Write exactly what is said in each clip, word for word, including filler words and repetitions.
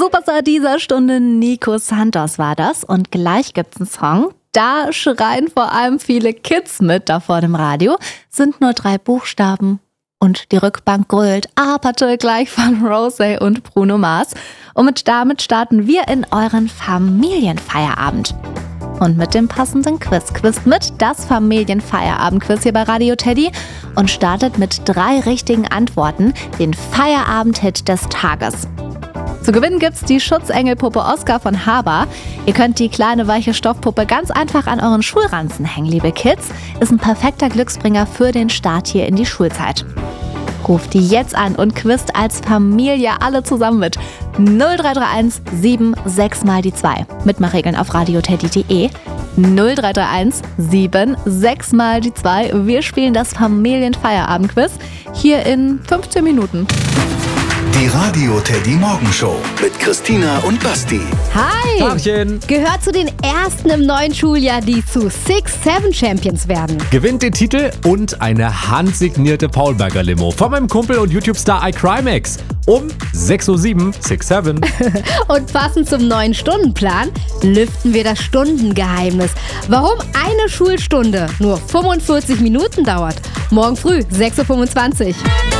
Superstar dieser Stunde Nico Santos war das. Und gleich gibt's einen Song. Da schreien vor allem viele Kids mit da vor dem Radio. Sind nur drei Buchstaben. Und die Rückbank grölt Apate gleich von Rosé und Bruno Mars. Und mit damit starten wir in euren Familienfeierabend. Und mit dem passenden Quiz. Quizt mit das Familienfeierabend-Quiz hier bei Radio Teddy und startet mit drei richtigen Antworten den Feierabend-Hit des Tages. Zu gewinnen gibt's die Schutzengelpuppe Oscar von Haber. Ihr könnt die kleine weiche Stoffpuppe ganz einfach an euren Schulranzen hängen, liebe Kids. Ist ein perfekter Glücksbringer für den Start hier in die Schulzeit. Ruft die jetzt an und quizt als Familie alle zusammen mit. null drei drei eins sieben sechs mal die zwei. Mitmachregeln auf radioteddy punkt de. null drei drei eins sieben sechs mal die zwei. Wir spielen das Familienfeierabend-Quiz hier in fünfzehn Minuten. Die Radio Teddy Morgenshow mit Christina und Basti. Hi! Tagchen. Gehört zu den ersten im neuen Schuljahr, die zu Six Seven Champions werden. Gewinnt den Titel und eine handsignierte Paulberger Limo von meinem Kumpel und YouTube-Star iCrimex. Um sechs Uhr sieben, Six Seven. Und passend zum neuen Stundenplan lüften wir das Stundengeheimnis. Warum eine Schulstunde nur fünfundvierzig Minuten dauert. Morgen früh, sechs Uhr fünfundzwanzig.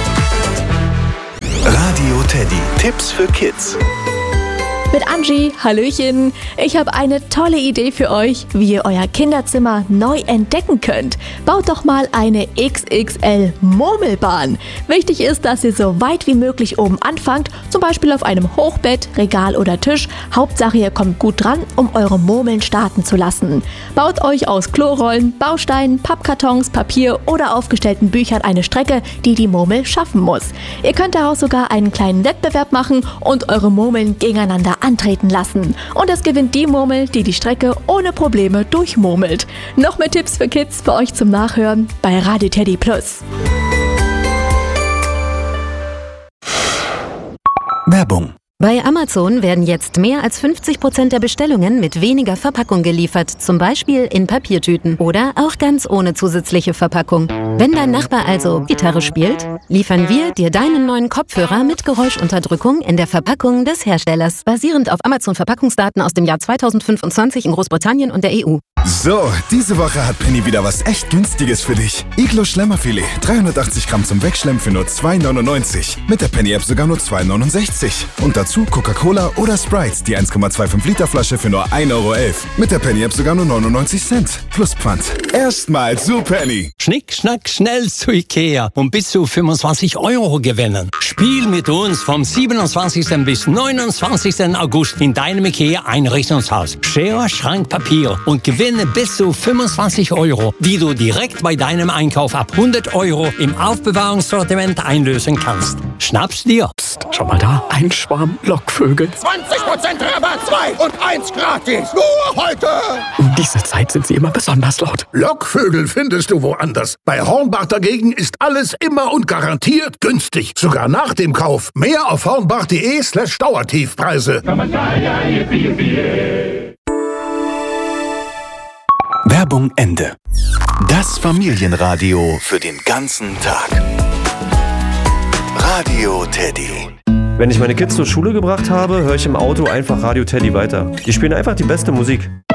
Radio Teddy. Tipps für Kids. Mit Angie, hallöchen. Ich habe eine tolle Idee für euch, wie ihr euer Kinderzimmer neu entdecken könnt. Baut doch mal eine X X L-Murmelbahn. Wichtig ist, dass ihr so weit wie möglich oben anfangt, zum Beispiel auf einem Hochbett, Regal oder Tisch. Hauptsache, ihr kommt gut dran, um eure Murmeln starten zu lassen. Baut euch aus Klorollen, Bausteinen, Pappkartons, Papier oder aufgestellten Büchern eine Strecke, die die Murmel schaffen muss. Ihr könnt daraus sogar einen kleinen Wettbewerb machen und eure Murmeln gegeneinander antreten lassen. Und es gewinnt die Murmel, die die Strecke ohne Probleme durchmurmelt. Noch mehr Tipps für Kids für euch zum Nachhören bei Radio Teddy Plus. Werbung. Bei Amazon werden jetzt mehr als fünfzig Prozent der Bestellungen mit weniger Verpackung geliefert, zum Beispiel in Papiertüten oder auch ganz ohne zusätzliche Verpackung. Wenn dein Nachbar also Gitarre spielt, liefern wir dir deinen neuen Kopfhörer mit Geräuschunterdrückung in der Verpackung des Herstellers, basierend auf Amazon-Verpackungsdaten aus dem Jahr zweitausendfünfundzwanzig in Großbritannien und der E U. So, diese Woche hat Penny wieder was echt Günstiges für dich. Iglo Schlemmerfilet, dreihundertachtzig Gramm zum Wegschlemmen für nur zwei neunundneunzig. Mit der Penny-App sogar nur zwei neunundsechzig. Und dazu Coca-Cola oder Sprite, die eins Komma fünfundzwanzig Liter Flasche für nur ein Euro elf. Mit der Penny-App sogar nur neunundneunzig Cent. Plus Pfand. Erstmal zu Penny. Schnick, schnack, schnell zu Ikea und bis zu fünfundzwanzig Euro gewinnen. Spiel mit uns vom siebenundzwanzigsten bis neunundzwanzigsten August in deinem Ikea-Einrichtungshaus. Schere, Schrank, Papier und gewinne bis zu fünfundzwanzig Euro, die du direkt bei deinem Einkauf ab hundert Euro im Aufbewahrungssortiment einlösen kannst. Schnapp's dir. Psst, schau mal da, ein Schwarm Lockvögel. zwanzig Prozent Rabatt, zwei und eins gratis. Nur heute. Um diese Zeit sind sie immer besonders laut. Lockvögel findest du woanders. Bei Hornbach dagegen ist alles immer und garantiert günstig. Sogar nach dem Kauf. Mehr auf hornbach.de slash Dauertiefpreise. Werbung Ende. Das Familienradio für den ganzen Tag. Radio Teddy. Wenn ich meine Kids zur Schule gebracht habe, höre ich im Auto einfach Radio Teddy weiter. Die spielen einfach die beste Musik.